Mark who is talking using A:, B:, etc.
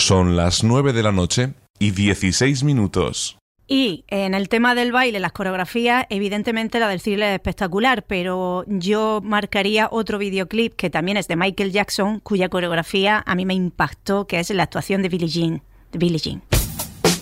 A: Son las 9:16 p.m.
B: Y en el tema del baile, las coreografías, evidentemente la del Thriller es espectacular, pero yo marcaría otro videoclip que también es de Michael Jackson, cuya coreografía a mí me impactó, que es la actuación de Billie Jean.